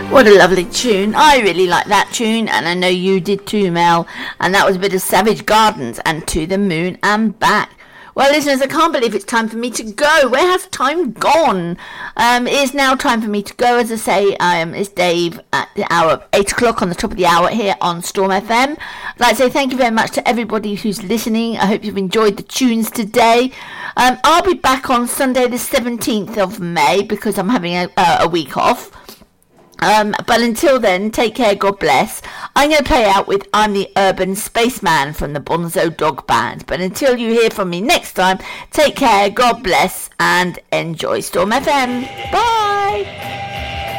What a lovely tune. I really like that tune, and I know you did too, Mel. And that was a bit of Savage Gardens and To the Moon and Back. Well, listeners, I can't believe it's time for me to go. Where has time gone? It is now time for me to go. As I say, it's Dave at the hour 8 o'clock on the top of the hour here on Storm FM. I'd like to say thank you very much to everybody who's listening. I hope you've enjoyed the tunes today. I'll be back on Sunday the 17th of May because I'm having a week off. But until then, take care, God bless. I'm going to play out with I'm the Urban Spaceman from the Bonzo Dog Band. But until you hear from me next time, take care, God bless, and enjoy Storm FM. Bye!